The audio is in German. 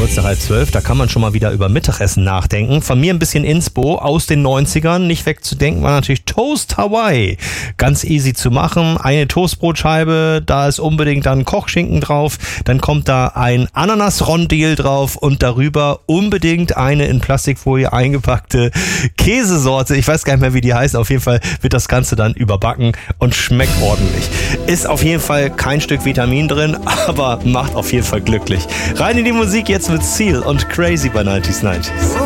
Kurz nach 11:30, da kann man schon mal wieder über Mittagessen nachdenken. Von mir ein bisschen Inspo aus den 90ern, nicht wegzudenken, war natürlich Toast Hawaii. Ganz easy zu machen, eine Toastbrotscheibe, da ist unbedingt dann Kochschinken drauf, dann kommt da ein Ananas-Rondel drauf und darüber unbedingt eine in Plastikfolie eingepackte Käsesorte. Ich weiß gar nicht mehr, wie die heißt, auf jeden Fall wird das Ganze dann überbacken und schmeckt ordentlich. Ist auf jeden Fall kein Stück Vitamin drin, aber macht auf jeden Fall glücklich. Rein in die Musik jetzt mit Seal und Crazy bei 90s.